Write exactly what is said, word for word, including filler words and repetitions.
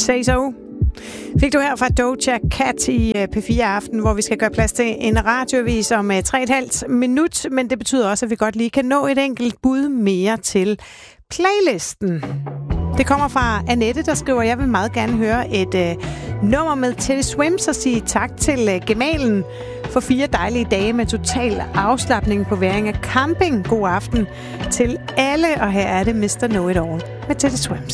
Say So. Fik du her fra Doja Cat i P fire Aften, hvor vi skal gøre plads til en radioavis om tre komma fem minut, men det betyder også, at vi godt lige kan nå et enkelt bud mere til playlisten. Det kommer fra Annette, der skriver, jeg vil meget gerne høre et øh, nummer med Teddy Swims og sige tak til øh, gemalen for fire dejlige dage med total afslapning på Væringe Camping. God aften til alle, og her er det mister Know It All med Teddy Swims.